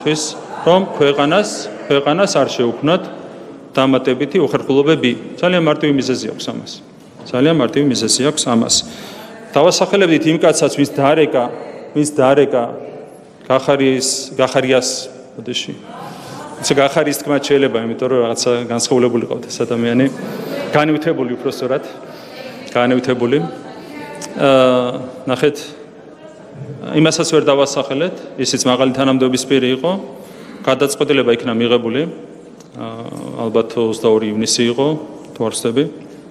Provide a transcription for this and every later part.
რომ ქვეყანას არ შეუქმნათ დამატებითი უხერხულობები. ძალიან მარტივი მიზეზი აქვს ამას. ძალიან მარტივი მიზეზი აქვს ამას. დავასახელებდით იმ კაცსაც, ვინც დარეკა გახარიას, ოდეში. გახარიის თქმა შეიძლება, იმიტომ რომ რაღაცა განსხვავებული ყავთ ეს ადამიანი, განივთებული უпростоრად, განივთებული. ნახეთ, იმასაც ვერ დავასახელეთ, ისიც მაღალი თანამდებობის პირი იყო, გადაწყვეტილება იქნა მიღებული, ალბათ 22 ივნისი იყო, თუ არ ვცდები,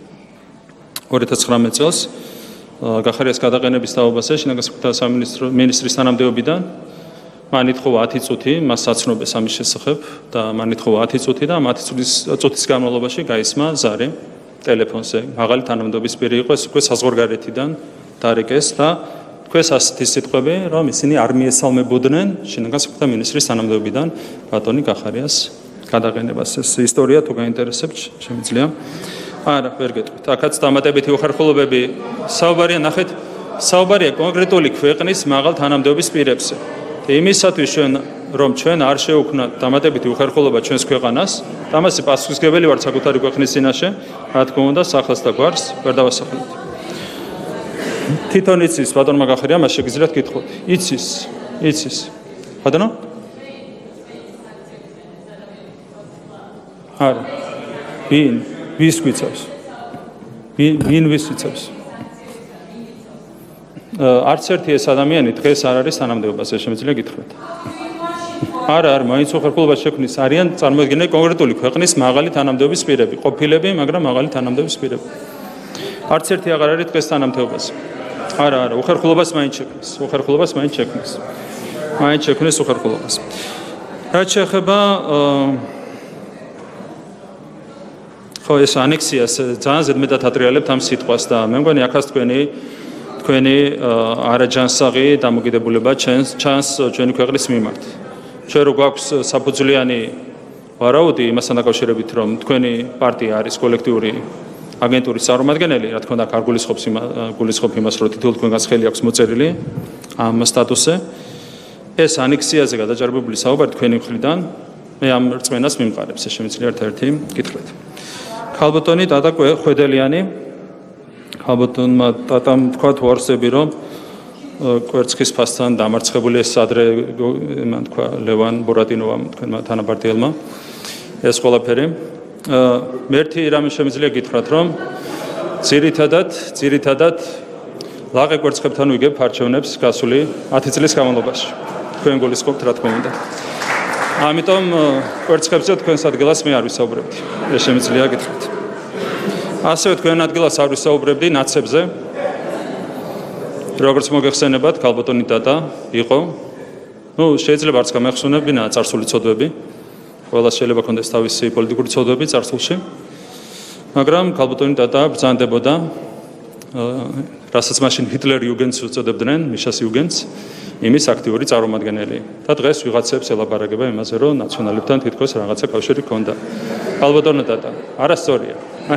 2019 წელს, გახარიას გადაყენების თაობაზე, შინაგან საქმეთა სამინისტრის თანამდებობიდან, მან ითხოვა 10 წუთი, მას საცნობეს ამის შესახებ და მან ითხოვა 10 წუთი და 10 წუთის განმავლობაში გაისმა ზარი ტელეფონზე. მაღალი თანამდებობის პირი იყო, ეს უკვე საზღვარგარეთიდან დარეკეს და თქვენს ასეთი სიტყვები, რომ ისინი არ მიესალმებოდნენ შინაგან საქმეთა მინისტრის თანამდებობიდან ბატონი გახარიას გადაყენებას. ეს ისტორია თუ გაინტერესებთ, შემიძლია. არა, ვერ გეტყვით. აქაც დამატებითი უხერხულობები საუბარია, ნახეთ, საუბარია კონკრეტული ქვეყნის მაღალ თანამდებობის პირებზე. იმისათვის რომ ჩვენ არ შევუქმნათ დამატებითი უხერხულობა ჩვენს ქვეყანას, ამაზე პასუხისმგებელი ვართ საკუთარი ქვეყნის წინაშე, რა თქმა უნდა, სახელს და გვარს ვერ დავასახელებ. თვითონ იცის ბატონმა გახარია, მას შეგიძლიათ კითხოთ. იცის. ბატონო? არა. ვის გვიცავს? ვინ ვის იცავს? არც ერთი ეს ადამიანი დღეს არ არის თანამდებობაზე, შემიძლია გითხრათ. არა, მაინც უხერხულობას შექმნის არიან წარმოადგენლები კონკრეტული ქვეყნის მაღალი თანამდებობის პირები, ყოფილები, მაგრამ მაღალი თანამდებობის პირები. არც ერთი აღარ არის დღეს თანამდებობაზე. არა, უხერხულობას მაინც შექმნის უხერხულობას. რაც შეეხება ეს ანექსიას ძალიან ზედმეტად ატრიალებთ ამ სიტყვას და მე მგონი აქაც თქვენი არაჯანსაღი დამოკიდებულება ჩანს ჩვენი ქვეყნის მიმართ. ჩვენ რო გვაქვს საფუძვლიანი ვარაუდი იმასთან დაკავშირებით, რომ თქვენი პარტია არის კოლექტიური აგენტურის წარმომადგენელი, რა თქმა უნდა, არ გულისხმობ იმას, რომ თითოეულ თქვენგანს ხელი აქვს მოწერილი ამ სტატუსზე. ეს ანექსიაზე გადაჭარბებული საუბარი თქვენი მხრიდან მე ამ რწმენას მიმყარებს, ეს შემიძლია ერთ-ერთი კითხვით. ქალბატონი ტატა ხვედელიანი, ქალბატონმა ტატამ თქვა თუ არსები, რომ კვერცხის ფასთან დამარცხებული ეს ადრე მან თქვა ლევან ბორატინოვამ თქვენმა თანაპარტიელმა ეს ყველაფერი. მე ერთი რამე შემიძლია გითხრათ, რომ ძირითადად ლაღე კვერცხებთან ვიგებ არჩევნებს გასული 10 წლის განმავლობაში. თქვენ გულისხმობთ, რა თქმა უნდა. ამიტომ კვერცხებზე თქვენს ადგილას მე არ ვისაუბრებდი. ეს შემიძლია გითხრათ. ასევე თქვენ ადგილას არ ვისაუბრებდი ნაცებზე. როგორც მოგეხსენებათ, ქალბატონი ტატა იყო. შეიძლება არც გამეხსენებინა წარსული ცოდვები. ყველას შეიძლება ქონდეს თავისი პოლიტიკური ცოდვები წარსულში. მაგრამ ქალბატონი ტატა ბრძანდებოდა, რასაც მაშინ ჰიტლერ იუგენდს უწოდებდნენ, მიშას იუგენდს, იმის აქტიური წარმომადგენელი. და დღეს ვიღაცებს ელაპარაკება იმაზე, რომ ნაციონალებთან თითქოს რაღაცა კავშირი ჰქონდა. ქალბატონი ტატა, არასწორია.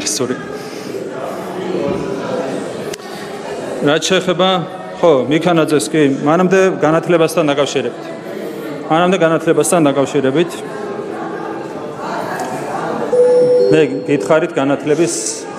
რაც შეეხება, მიქანაძეს კი, მანამდე განათლებასთან დაკავშირებით. მე გითხარით განათლების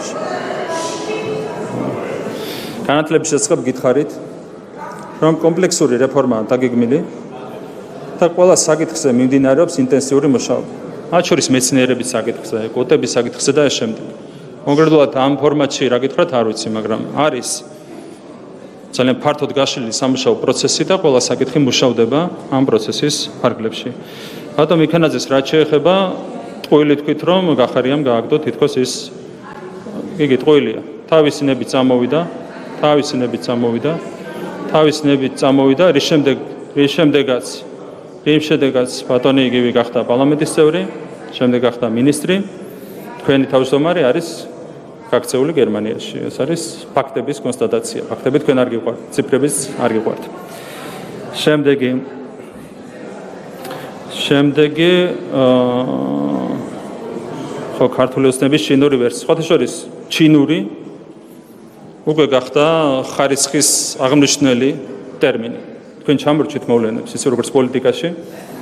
შესახებ გითხარით, რომ კომპლექსური რეფორმაა დაგეგმილი და ყველა საკითხზე მიმდინარეობს ინტენსიური მუშაობა. მათ შორის მეცნიერების საკითხზე, კვოტების საკითხზე და ეს შემდეგ. კონკრეტულად ამ ფორმატში რა გითხრათ, არ ვიცი, მაგრამ არის ძალიან ფართოდ გაშლილი სამუშაო პროცესი და ყველა საკითხი მუშავდება ამ პროცესის ფარგლებში. ბატონ მიქანაძეს რაც შეეხება, ტყუილი თქვით, რომ გახარიამ გააგდო თითქოს ის იგი ტყუილია. თავისი ნებით წამოვიდა, რის შემდეგაც ბატონი იგივე გახდა პარლამენტის წევრი, შემდეგ გახდა მინისტრი. თქვენი თავმჯდომარე არის გაქცეული გერმანიაში. ეს არის ფაქტების კონსტატაცია. ფაქტები თქვენ არ გიყვართ, ციფრებიც არ გიყვართ. შემდეგი ქართული ოცნების ჩინური ვერსია. სხვათა შორის ჩინური უკვე გახდა ხარისხის აღმნიშვნელი ტერმინი. თქვენ ჩამორჩით მოვლენებს, ისე როგორც პოლიტიკაში,